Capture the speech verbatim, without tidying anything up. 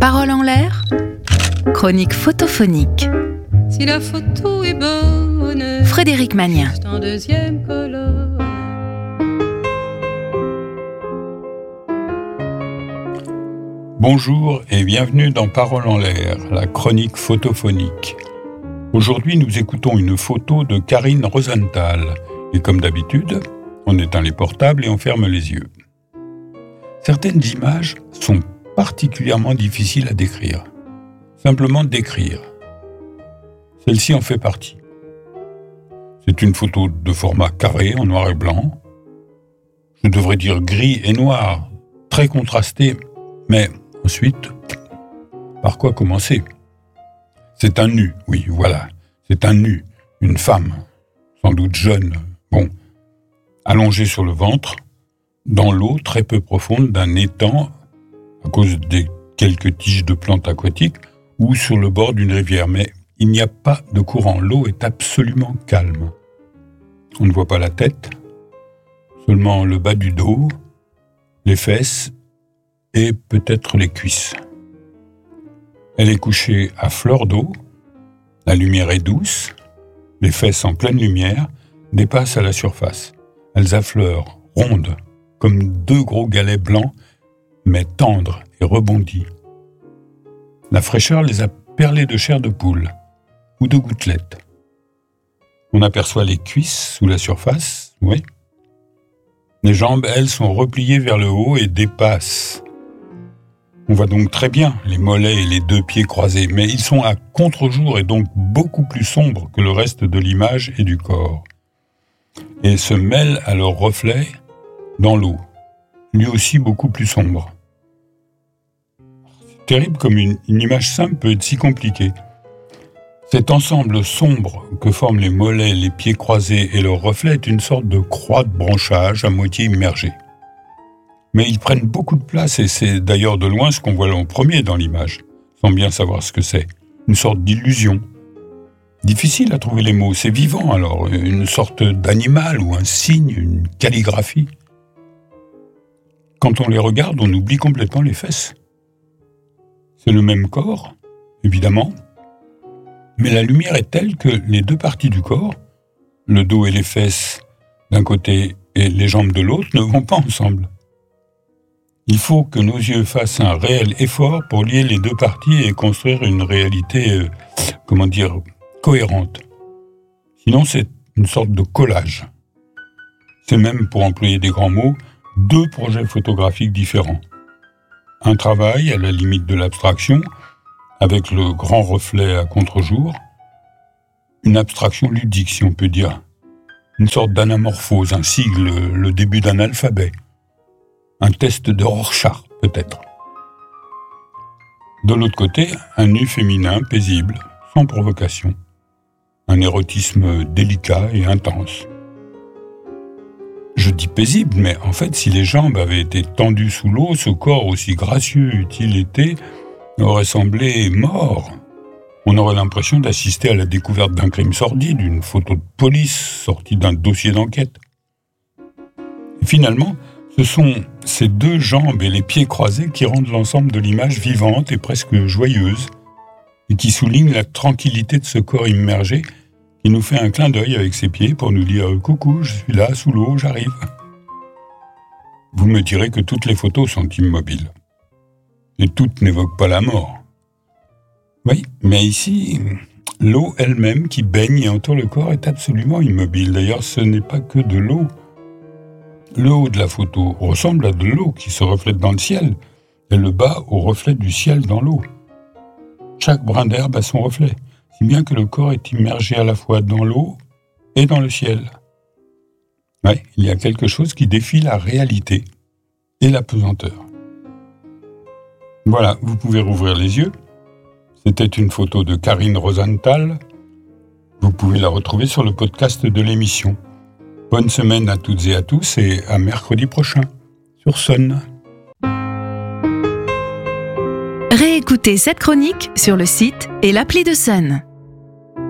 Parole en l'air, chronique photophonique. Si la photo est bonne, Frédéric Magnien. juste en deuxième colonne. Bonjour et bienvenue dans Parole en l'air, la chronique photophonique. Aujourd'hui, nous écoutons une photo de Karine Rosenthal. Et comme d'habitude, on éteint les portables et on ferme les yeux. Certaines images sont particulièrement difficiles à décrire. Simplement décrire. Celle-ci en fait partie. C'est une photo de format carré en noir et blanc. Je devrais dire gris et noir, très contrasté, mais ensuite, par quoi commencer ? C'est un nu, oui, voilà. C'est un nu, une femme, sans doute jeune, bon, allongée sur le ventre, dans l'eau très peu profonde d'un étang, à cause des quelques tiges de plantes aquatiques, ou sur le bord d'une rivière. Mais il n'y a pas de courant, l'eau est absolument calme. On ne voit pas la tête, seulement le bas du dos, les fesses et peut-être les cuisses. Elle est couchée à fleur d'eau, la lumière est douce, les fesses en pleine lumière dépassent à la surface. Elles affleurent, rondes, comme deux gros galets blancs, mais tendres et rebondis. La fraîcheur les a perlées de chair de poule ou de gouttelettes. On aperçoit les cuisses sous la surface, oui. Les jambes, elles, sont repliées vers le haut et dépassent. On voit donc très bien les mollets et les deux pieds croisés, mais ils sont à contre-jour et donc beaucoup plus sombres que le reste de l'image et du corps. Et se mêlent à leur reflet dans l'eau, lui aussi beaucoup plus sombre. C'est terrible comme une, une image simple peut être si compliquée. Cet ensemble sombre que forment les mollets, les pieds croisés et leur reflet est une sorte de croix de branchage à moitié immergée. Mais ils prennent beaucoup de place et c'est d'ailleurs de loin ce qu'on voit en premier dans l'image, sans bien savoir ce que c'est. Une sorte d'illusion. Difficile à trouver les mots, c'est vivant alors, une sorte d'animal ou un signe, une calligraphie. Quand on les regarde, on oublie complètement les fesses. C'est le même corps, évidemment, mais la lumière est telle que les deux parties du corps, le dos et les fesses d'un côté et les jambes de l'autre, ne vont pas ensemble. Il faut que nos yeux fassent un réel effort pour lier les deux parties et construire une réalité, euh, comment dire, cohérente. Sinon, c'est une sorte de collage. C'est même, pour employer des grands mots, deux projets photographiques différents. Un travail à la limite de l'abstraction, avec le grand reflet à contre-jour. Une abstraction ludique, si on peut dire. Une sorte d'anamorphose, un sigle, le début d'un alphabet. Un test de Rorschach, peut-être. De l'autre côté, un nu féminin paisible, sans provocation. Un érotisme délicat et intense. Je dis paisible, mais en fait, si les jambes avaient été tendues sous l'eau, ce corps aussi gracieux eût-il été, aurait semblé mort. On aurait l'impression d'assister à la découverte d'un crime sordide, d'une photo de police sortie d'un dossier d'enquête. Et finalement, ce sont ces deux jambes et les pieds croisés qui rendent l'ensemble de l'image vivante et presque joyeuse, et qui soulignent la tranquillité de ce corps immergé qui nous fait un clin d'œil avec ses pieds pour nous dire « Coucou, je suis là, sous l'eau, j'arrive ». Vous me direz que toutes les photos sont immobiles. Et toutes n'évoquent pas la mort. Oui, mais ici, l'eau elle-même qui baigne et entoure le corps est absolument immobile. D'ailleurs, ce n'est pas que de l'eau. Le haut de la photo ressemble à de l'eau qui se reflète dans le ciel, et le bas au reflet du ciel dans l'eau. Chaque brin d'herbe a son reflet, si bien que le corps est immergé à la fois dans l'eau et dans le ciel. Oui, il y a quelque chose qui défie la réalité et la pesanteur. Voilà, vous pouvez rouvrir les yeux. C'était une photo de Karine Rosenthal. Vous pouvez la retrouver sur le podcast de l'émission. Bonne semaine à toutes et à tous et à mercredi prochain sur Sun. Réécoutez cette chronique sur le site et l'appli de Sun.